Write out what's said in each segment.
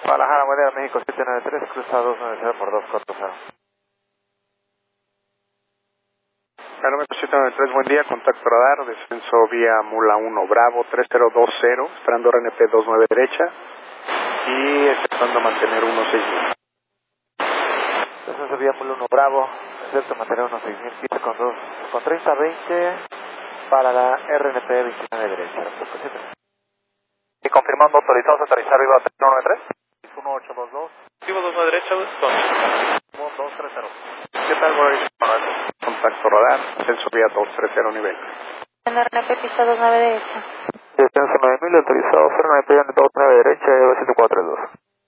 Guadalajara, Guadalajara, México 793, cruzado 290 por 240. Aeroméxico 793, buen día, contacto radar, descenso vía Mula 1 Bravo 3020, esperando RNP 29 derecha y expectando mantener 16.000. Descenso vía Mula 1 Bravo, descenso mantener unos 6.000 pies con 30-20 para la RNP 29 derecha. Y confirmando autorizados a aterrizar Viva 393. 1822. Viva 29 derecha, 230. ¿Qué tal, Boris? Contacto radar, descenso vía 230 nivel. En RNP pista 29 derecha. Descenso 9000, autorizado RNP 29 derecha, 742.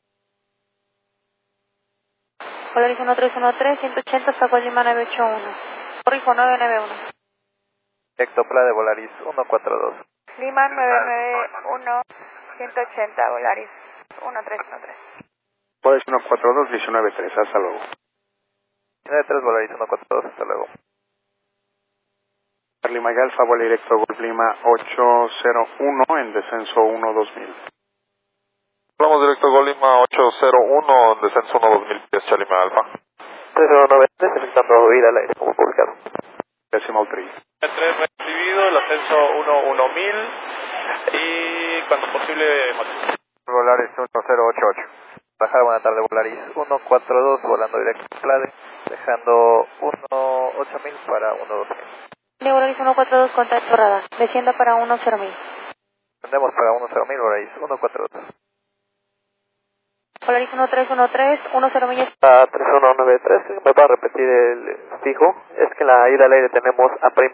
Polaris 1313, 180 hasta Lima 981. Corrijo 991. Ectopla de Volaris 142. Lima 991, 180 Volaris 1313. Boris 142, 193, hasta luego. 93 Volaris 142, hasta luego. Lima y Alfa, vuelo directo Golf Lima 801 en descenso 12000. Vamos directo Gol Lima 801, descenso 2000 pies, Charlie Alfa. 3093, efectuando ir al aire como publicado. Decimal 3. 3 recibido, el ascenso 11000 y cuando posible máximo. Volaris 1088. Bajar, buena tarde, Volaris 142, volando directo a Plade, dejando 18000 para 12000. Volaris 142, contacto radar. Descienda para 10000. Tendemos para 10000, Volaris 142. Polaris 1313, 10 A 3193, me va a repetir el fijo, es que en la ida al aire tenemos a prim.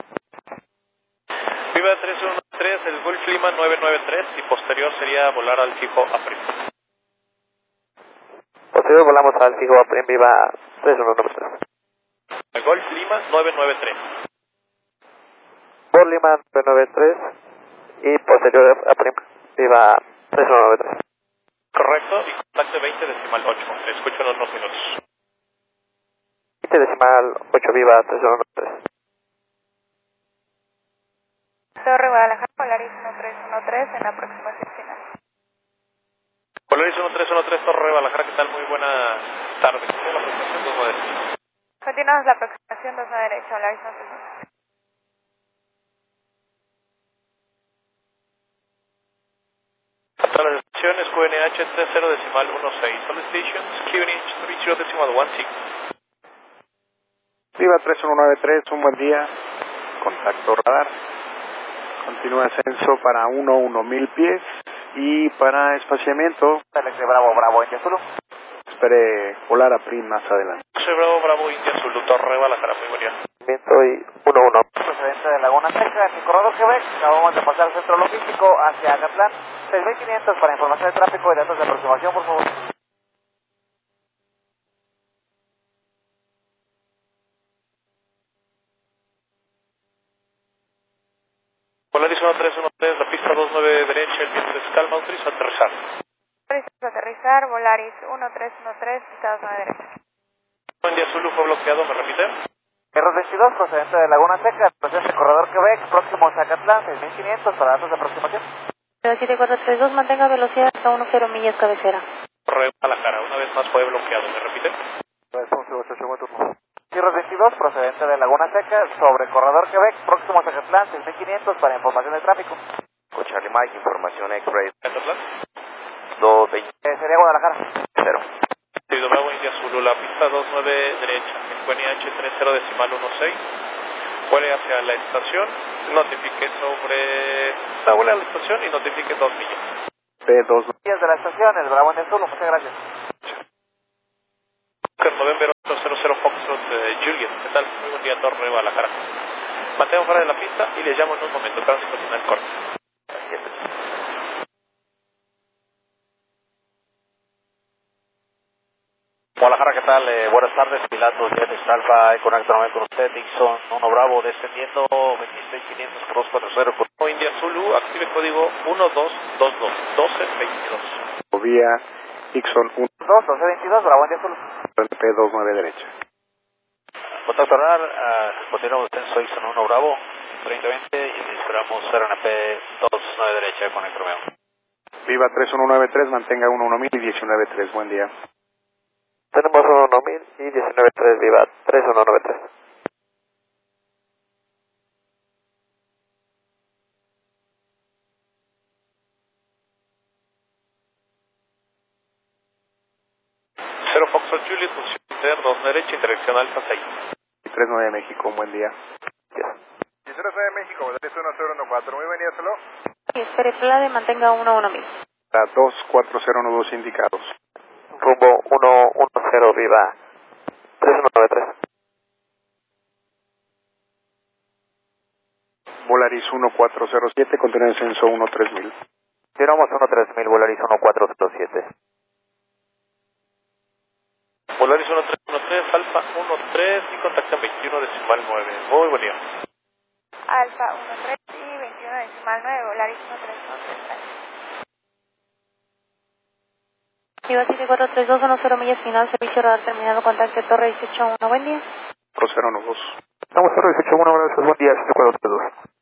Viva 313, el Golf Lima 993 y posterior sería volar al fijo a prim. Posterior volamos al fijo a prim, viva 3193. El Golf Lima 993. Por Lima 993 y posterior a prim, viva 3193. Correcto, y contacto 20 decimal 8. Te escucho en unos minutos. 20 decimal 8, viva 3193. Torre Guadalajara, Polaris 1313 en la aproximación final. Polaris 1313, Torre Guadalajara, ¿qué tal? Muy buena tarde. ¿Cómo va la presentación 2 derecha? Continuamos la aproximación 2 derecha, Polaris 1313. Hasta las estaciones QNH 30 decimal 16. All stations QNH 30 decimal 16. Viva 3193, un buen día, contacto radar. Continúa ascenso para 1000 pies y para espaciamiento. Alex Bravo, Bravo, India Zulu. Espere volar a prim más adelante. Soy Bravo, Bravo, India Zulu, Torre Guadalajara, muy buen día. Viento y 1-1. Procedente de Laguna Seca, en Corredor Quebec, acabamos de pasar centro logístico hacia Acatlán. 6500 para información de tráfico y datos de aproximación, por favor. Polaris 1313, la pista 29 derecha, el viento es calma, autoriza aterrizar. Aterrizar, Volaris 1313, pista 29 derecha. Buen día, Zulu fue bloqueado, ¿me repite? Error 22, procedente de Laguna Seca, procedente de Corredor Quebec, próximo a Zacatlán, 6500 para datos de aproximación. 7432, mantenga velocidad hasta 10 millas cabecera. Torre Guadalajara, una vez más fue bloqueado, ¿me repite? Error 22, procedente de Laguna Seca, sobre Corredor Quebec, próximo a Zacatlán, 6500 para información de tráfico. Charlie Mike, información X-Ray. ¿Acatlán? 220. Sería Guadalajara. 0. Seguido Bravo, India Zulu, la pista 29 derecha, en QNH 30 decimal 16. Vuele hacia la estación, notifique sobre... vuele a la estación y notifique 2 millas. P2. Días de la estación, el Bravo en el Zulu, muchas gracias. November 800 Foxtrot Juliet, ¿qué tal? Muy buen día, Torre Guadalajara. Mantengo fuera de la pista y les llamo en un momento, tránsito final corto. Guadalajara, ¿qué tal? Buenas tardes, pilotos de Alfa, conectándome con usted, Dixon 1 Bravo, descendiendo 26500 por 240. India Zulu, active código 1222, 1222. Vía Ixon 1. 1222, Bravo India Zulu. P29 derecha. Contacto radar, continuamos descenso Dixon 1 Bravo, 3020 y esperamos RNP 29 derecha con el Romeo. Viva 3193, mantenga 11000 y 193, buen día. Tenemos 11000 y 193, Viva 3193. Cero Foxtrot Juliet, función inter 2 derecha, interacción Alfa 6. 39 México, buen día. 19 México, Volaris 1014, muy buen día, solo. Sí, espere, Flade, mantenga 11000. A 24012 indicados. Rumbo 110, Viva 3193. Volaris 1407, continúa en descenso 13000. Tiramos 13000, Volaris 1407. Volaris 1313, Alfa 13 y contacta 21.9. Muy buen día. Alfa 13 y 21.9, Volaris 1313. Viva 743210 millas final, servicio radar terminado, contacto Torre 181, buen día. 4012. Estamos Torre 181, buen día, 7432.